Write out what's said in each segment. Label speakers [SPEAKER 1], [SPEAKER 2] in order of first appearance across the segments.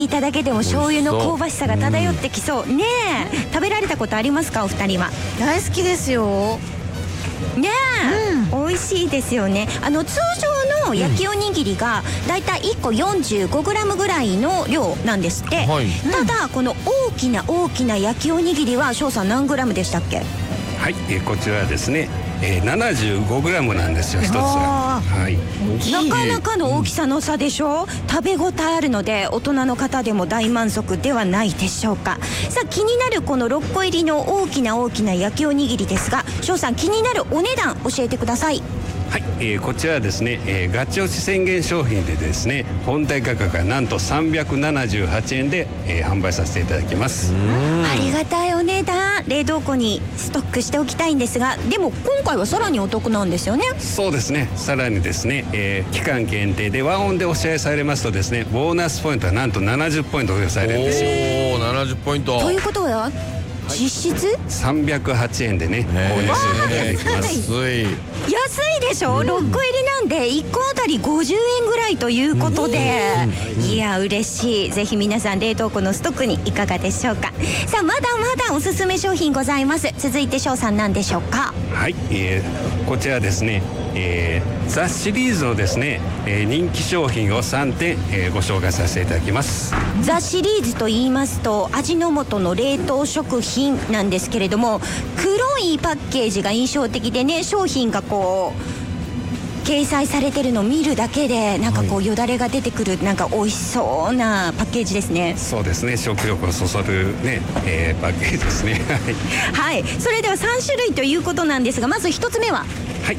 [SPEAKER 1] いただけでも醤油の香ばしさが漂ってきそうね。え、食べられたことありますか、お二人は。
[SPEAKER 2] 大好きですよ
[SPEAKER 1] ねえ、美味しいですよね。通常の焼きおにぎりがだいたい1個 45g ぐらいの量なんですって、ただこの大きな焼きおにぎりは翔さん何グラムでしたっけ。
[SPEAKER 3] はい、こちらはですね、75g なんですよ、一つが。はい、
[SPEAKER 1] なかなかの大きさの差でしょ。食べ応えあるので大人の方でも大満足ではないでしょうか。さあ、気になるこの6個入りの大きな焼きおにぎりですが、翔さん、気になるお値段教えてください。
[SPEAKER 3] はい、こちらはですね、ガチ押し宣言商品でですね、本体価格がなんと378円で、販売させていただきます。
[SPEAKER 1] ありがたいお値段。冷凍庫にストックしておきたいんですが、でも今回はさらにお得なんですよね。
[SPEAKER 3] そうですね、さらにですね、期間限定で和音でお支払いされますとですね、ボーナスポイントはなんと70ポイント付与されるんですよ。
[SPEAKER 4] 70ポイント
[SPEAKER 1] ということは実質
[SPEAKER 3] 308円でね、購入することができます。
[SPEAKER 1] 安いでしょ。6個入りなんで1個あたり50円ぐらいということで、いや嬉しい。ぜひ皆さん冷凍庫のストックにいかがでしょうか。さあ、まだまだおすすめ商品ございます。続いて翔さん、何でしょうか。
[SPEAKER 3] はい、こちらですね、ザ・シリーズのですね、人気商品を3点、ご紹介させていただきます。
[SPEAKER 1] ザ・シリーズと言いますと、味の素の冷凍食品なんですけれども、黒いパッケージが印象的でね、商品がこう掲載されてるのを見るだけでなんかこうよだれが出てくる、なんか美味しそうなパッケージですね。
[SPEAKER 3] そうですね、食欲をそそるね、パッケージですね。
[SPEAKER 1] はい、それでは3種類ということなんですが、まず1つ目は。
[SPEAKER 3] はい、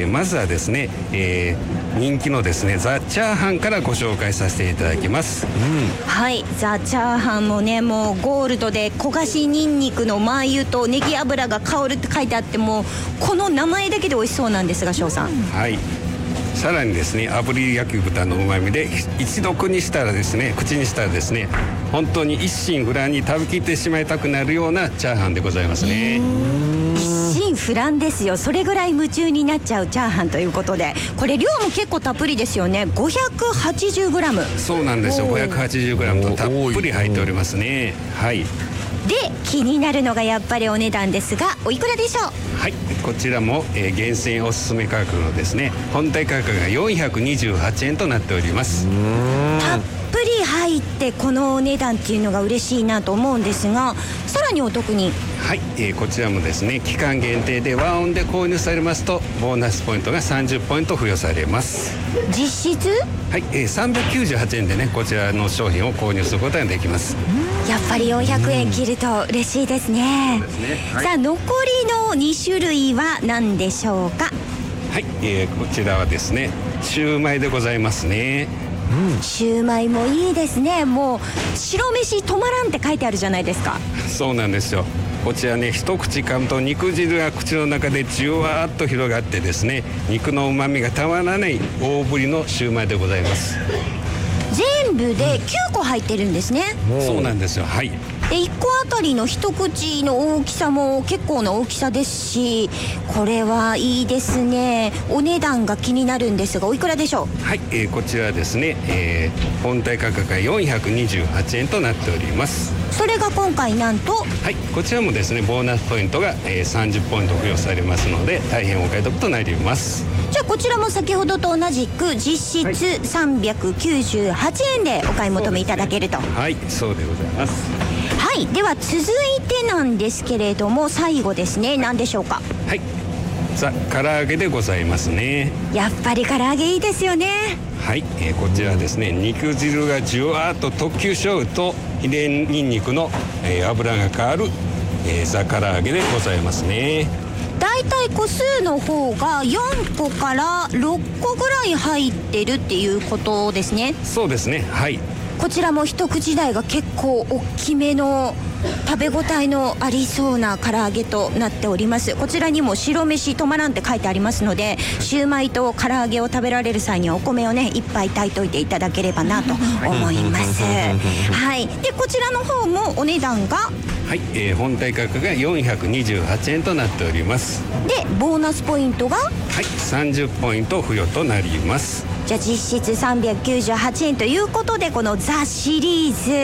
[SPEAKER 3] まずはですね、人気のですねザ・チャーハンからご紹介させていただきます。
[SPEAKER 1] はい、ザ・チャーハンもね、もうゴールドで焦がしニンニクのマー油とネギ油が香るって書いてあって、もうこの名前だけで美味しそうなんですが、翔さん。
[SPEAKER 3] はい、さらにですね、炙り焼き豚の旨味で一度口にしたらですね、本当に一心不乱に食べきってしまいたくなるようなチャーハンでございますね。
[SPEAKER 1] 一心不乱ですよ。それぐらい夢中になっちゃうチャーハンということで、これ量も結構たっぷりですよね。 580g。
[SPEAKER 3] そうなんですよ、580g とたっぷり入っておりますね。はい、
[SPEAKER 1] で気になるのがやっぱりお値段ですが、おいくらでしょう。
[SPEAKER 3] はい、こちらも、厳選おすすめ価格のですね、本体価格が428円となっております。
[SPEAKER 1] たっぷり入ってこのお値段っていうのが嬉しいなと思うんですが、さらにお得に。
[SPEAKER 3] はい、こちらもですね、期間限定で和音で購入されますとボーナスポイントが30ポイント付与されます。
[SPEAKER 1] 実質
[SPEAKER 3] はい、398円でね、こちらの商品を購入することができます。
[SPEAKER 1] やっぱり400円切ると嬉しいですね。
[SPEAKER 3] そうですね。はい、
[SPEAKER 1] さあ、残りの2種類は何でしょうか。
[SPEAKER 3] はい、こちらはですね、シューマイでございますね。
[SPEAKER 1] シューマイもいいですね。もう白飯止まらんって書いてあるじゃないですか。
[SPEAKER 3] そうなんですよ。こちらね、一口噛むと肉汁が口の中でじゅわーっと広がってですね、肉の旨味がたまらない大ぶりのシューマイでございます。
[SPEAKER 1] 全部で9個入ってるんですね。
[SPEAKER 3] そうなんですよ。はい、
[SPEAKER 1] で1個あたりの一口の大きさも結構な大きさですし、これはいいですね。お値段が気になるんですが、おいくらでしょう。
[SPEAKER 3] はい、こちらはですね、本体価格が428円となっております。
[SPEAKER 1] それが今回なんと、
[SPEAKER 3] はい、こちらもですね、ボーナスポイントが、30ポイント付与されますので、大変お買い得となります。
[SPEAKER 1] じゃあこちらも先ほどと同じく実質398円でお買い求めいただけると。
[SPEAKER 3] はい、そうでございます。
[SPEAKER 1] はい、では続いてなんですけれども、最後ですね、何でしょうか。
[SPEAKER 3] はい、ザ・唐揚げでございますね。
[SPEAKER 1] やっぱり唐揚げいいですよね。
[SPEAKER 3] はい、こちらですね、肉汁がじゅわーっと特級醤油と秘伝ニンニクの、油が変わる、ザ・唐揚げでございますね。
[SPEAKER 1] だいたい個数の方が4個から6個ぐらい入ってるっていうことですね。
[SPEAKER 3] そうですね。はい、
[SPEAKER 1] こちらも一口大が結構大きめの食べ応えのありそうな唐揚げとなっております。こちらにも白飯止まらんって書いてありますので、シューマイと唐揚げを食べられる際にはお米をねいっぱい炊いといていただければなと思います。はい、でこちらの方もお値段が、
[SPEAKER 3] はい、本体価格が428円となっております。
[SPEAKER 1] でボーナスポイントが、
[SPEAKER 3] はい、30ポイント付与となります。
[SPEAKER 1] じゃあ実質398円ということで、このザシリーズ